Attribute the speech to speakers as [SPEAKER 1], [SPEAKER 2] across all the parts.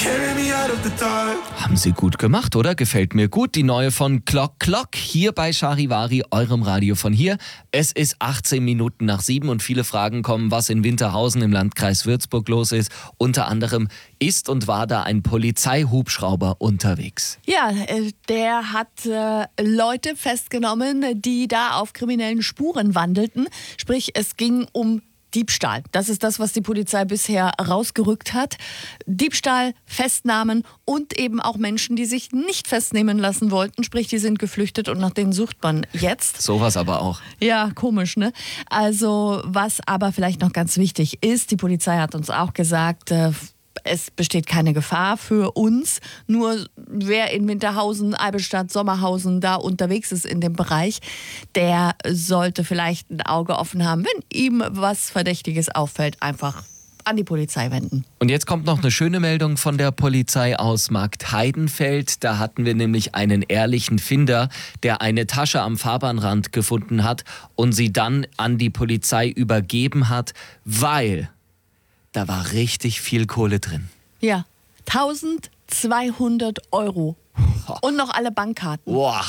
[SPEAKER 1] Haben sie gut gemacht, oder? Gefällt mir gut. Die neue von Clock Clock hier bei Charivari, eurem Radio von hier. Es ist 18 Minuten nach 7 und viele Fragen kommen, was in Winterhausen im Landkreis Würzburg los ist. Unter anderem ist und war da ein Polizeihubschrauber unterwegs.
[SPEAKER 2] Ja, der hat Leute festgenommen, die da auf kriminellen Spuren wandelten. Sprich, es ging um Diebstahl. Das ist das, was die Polizei bisher rausgerückt hat. Diebstahl, Festnahmen und eben auch Menschen, die sich nicht festnehmen lassen wollten. Sprich, die sind geflüchtet und nach denen sucht man jetzt.
[SPEAKER 1] Sowas aber auch.
[SPEAKER 2] Ja, komisch, ne? Also, was aber vielleicht noch ganz wichtig ist, die Polizei hat uns auch gesagt, es besteht keine Gefahr für uns. Nur wer in Winterhausen, Eibenstadt, Sommerhausen da unterwegs ist in dem Bereich, der sollte vielleicht ein Auge offen haben. Wenn ihm was Verdächtiges auffällt, einfach an die Polizei wenden.
[SPEAKER 1] Und jetzt kommt noch eine schöne Meldung von der Polizei aus Marktheidenfeld. Da hatten wir nämlich einen ehrlichen Finder, der eine Tasche am Fahrbahnrand gefunden hat und sie dann an die Polizei übergeben hat, weil da war richtig viel Kohle drin.
[SPEAKER 2] Ja, 1.200 € und noch alle Bankkarten.
[SPEAKER 1] Boah,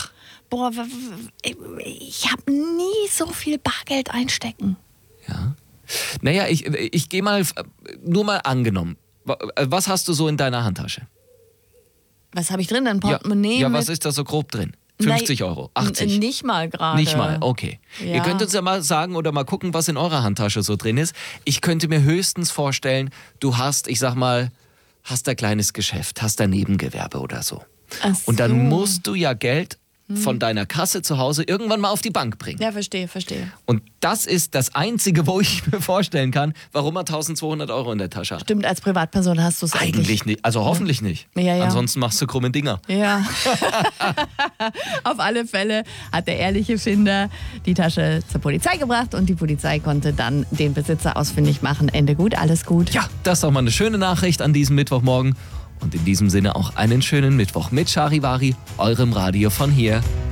[SPEAKER 2] ich habe nie so viel Bargeld einstecken.
[SPEAKER 1] ja. Naja, ich gehe mal, nur mal angenommen. Was hast du so in deiner Handtasche?
[SPEAKER 2] Was habe ich drin? Ein Portemonnaie?
[SPEAKER 1] Ja, was ist da so grob drin? 50 €, 80?
[SPEAKER 2] Nicht mal gerade.
[SPEAKER 1] Nicht mal, okay.
[SPEAKER 2] Ja.
[SPEAKER 1] Ihr könnt uns ja mal sagen oder mal gucken, was in eurer Handtasche so drin ist. Ich könnte mir höchstens vorstellen, du hast, ich sag mal, hast ein kleines Geschäft, hast ein Nebengewerbe oder so.
[SPEAKER 2] Ach
[SPEAKER 1] Und dann
[SPEAKER 2] so.
[SPEAKER 1] musst du ja Geld von deiner Kasse zu Hause irgendwann mal auf die Bank bringen.
[SPEAKER 2] Ja, verstehe.
[SPEAKER 1] Und das ist das Einzige, wo ich mir vorstellen kann, warum man 1.200 € in der Tasche hat.
[SPEAKER 2] Stimmt, als Privatperson hast du es
[SPEAKER 1] Eigentlich nicht, also hoffentlich nicht.
[SPEAKER 2] Ja.
[SPEAKER 1] Ansonsten machst du krumme Dinger.
[SPEAKER 2] Ja. Auf alle Fälle hat der ehrliche Finder die Tasche zur Polizei gebracht und die Polizei konnte dann den Besitzer ausfindig machen. Ende gut, alles gut.
[SPEAKER 1] Ja, das ist doch mal eine schöne Nachricht an diesem Mittwochmorgen. Und in diesem Sinne auch einen schönen Mittwoch mit Charivari, eurem Radio von hier.